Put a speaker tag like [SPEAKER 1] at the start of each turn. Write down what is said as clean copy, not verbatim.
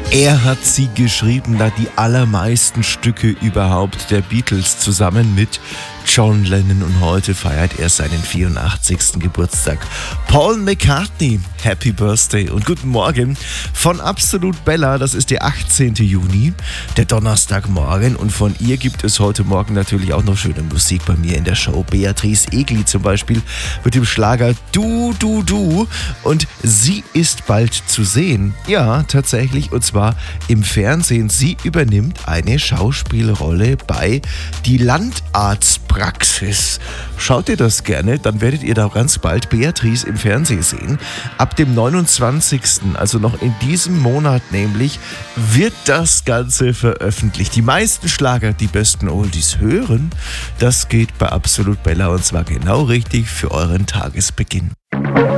[SPEAKER 1] Er hat sie geschrieben, da die allermeisten Stücke überhaupt der Beatles zusammen mit John Lennon, und heute feiert er seinen 84. Geburtstag. Paul McCartney, Happy Birthday und guten Morgen von Absolut Bella, das ist der 18. Juni, der Donnerstagmorgen, und von ihr gibt es heute Morgen natürlich auch noch schöne Musik bei mir in der Show. Beatrice Egli zum Beispiel mit dem Schlager Du, Du, Du, und sie ist bald zu sehen. Ja, tatsächlich, und zwar im Fernsehen. Sie übernimmt eine Schauspielrolle bei Die Landarztpraxis. Schaut ihr das gerne, dann werdet ihr da ganz bald Beatrice im Fernsehen sehen. Ab dem 29., also noch in diesem Monat nämlich, wird das Ganze veröffentlicht. Die meisten Schlager, die besten Oldies hören, das geht bei Absolut Bella, und zwar genau richtig für euren Tagesbeginn.